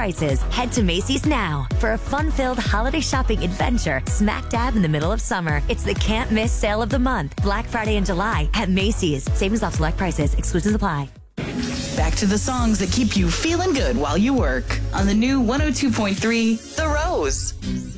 prices. Head to Macy's now for a fun-filled holiday shopping adventure smack dab in the middle of summer. It's the can't miss sale of the month, Black Friday in July at Macy's. Savings off select prices. Exclusions apply. Back to the songs that keep you feeling good while you work on the new 102.3 The Rose.